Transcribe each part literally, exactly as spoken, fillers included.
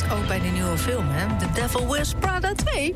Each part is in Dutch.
ook bij de nieuwe film, hè? The Devil Wears Prada twee.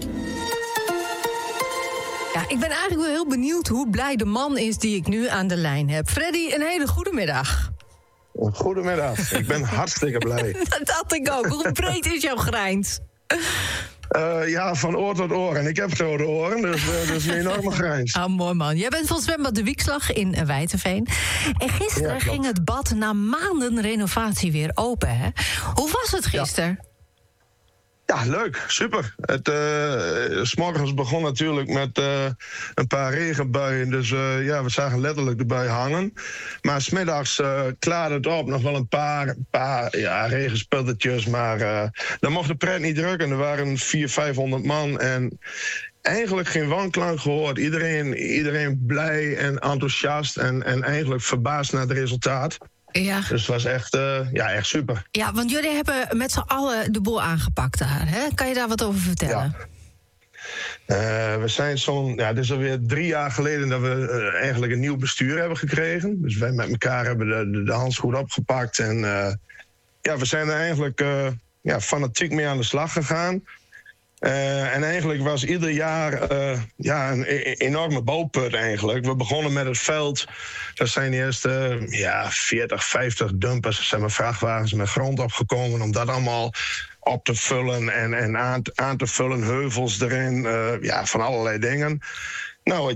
Ja, ik ben eigenlijk wel heel benieuwd hoe blij de man is die ik nu aan de lijn heb. Freddy, een hele goede middag. Goedemiddag, ik ben hartstikke blij. Dat dacht ik ook. Hoe breed is jouw grijns? Uh, ja, van oor tot oor. En ik heb rode oren, dus uh, dat is een enorme grijns. Ah, mooi man. Jij bent van zwembad De Wiekslag in Wijtenveen. En gisteren ja, ging het bad na maanden renovatie weer open, hè? Hoe was het gisteren? Ja. Ja, leuk. Super. Het, uh, 's morgens begon natuurlijk met uh, een paar regenbuien. Dus uh, ja, we zagen letterlijk de bui hangen. Maar 's middags uh, klaarde het op. Nog wel een paar, paar ja, regensputtertjes. Maar uh, dan mocht de pret niet drukken. Er waren vierhonderd, vijfhonderd man. En eigenlijk geen wanklank gehoord. Iedereen, iedereen blij en enthousiast. En, en eigenlijk verbaasd naar het resultaat. Ja. Dus het was echt, uh, ja, echt super. Ja, want jullie hebben met z'n allen de boel aangepakt daar, hè? Kan je daar wat over vertellen? Ja. Uh, we zijn zo'n, ja, het is alweer drie jaar geleden dat we uh, eigenlijk een nieuw bestuur hebben gekregen. Dus wij met elkaar hebben de, de, de handschoen opgepakt. En uh, ja, we zijn er eigenlijk uh, ja, fanatiek mee aan de slag gegaan. Uh, en eigenlijk was ieder jaar uh, ja, een e- enorme bouwput eigenlijk. We begonnen met het veld. Daar zijn eerst uh, ja, veertig, vijftig dumpers, zeg maar, vrachtwagens met grond opgekomen om dat allemaal op te vullen en, en aan, aan te vullen, heuvels erin, uh, ja, van allerlei dingen. Nou,